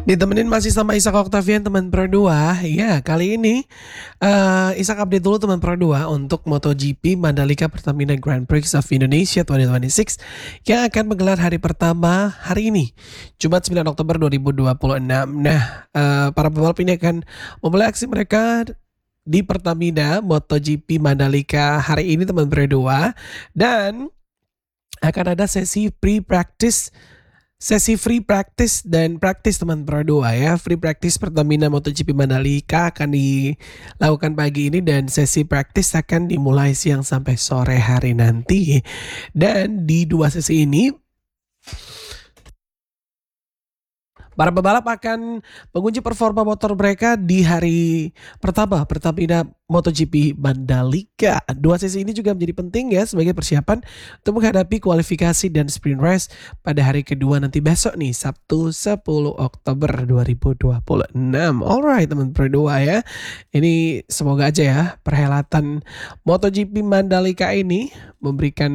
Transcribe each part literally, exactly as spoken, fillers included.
Ditemenin masih sama Ishak Octavian teman Pro dua. Ya, kali ini uh, Ishak update dulu teman Pro dua untuk MotoGP Mandalika Pertamina Grand Prix of Indonesia dua ribu dua puluh enam yang akan menggelar hari pertama hari ini, Jumat sembilan Oktober dua ribu dua puluh enam. Nah, uh, para pembalap ini akan memulai aksi mereka di Pertamina MotoGP Mandalika hari ini teman Pro dua, dan akan ada sesi pre-practice Sesi free practice dan practice teman Pro dua ya. Free practice Pertamina MotoGP Mandalika akan dilakukan pagi ini dan sesi practice akan dimulai siang sampai sore hari nanti. Dan di dua sesi ini para pembalap akan menguji performa motor mereka di hari pertama Pertamina MotoGP Mandalika. Dua sesi ini juga menjadi penting ya sebagai persiapan untuk menghadapi kualifikasi dan sprint race pada hari kedua nanti besok nih, Sabtu sepuluh Oktober dua ribu dua puluh enam. Alright teman Pro dua ya. Ini semoga aja ya perhelatan MotoGP Mandalika ini memberikan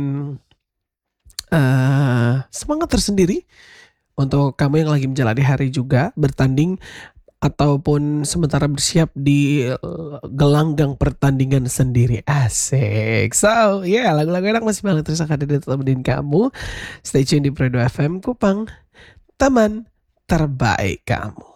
uh, semangat tersendiri untuk kamu yang lagi menjalani hari juga bertanding ataupun sementara bersiap di gelanggang pertandingan sendiri. Asik. So, ya yeah, lagu-lagu enak masih banget terus akan ada temenin kamu. Stay tune di Pro dua F M Kupang, teman terbaik kamu.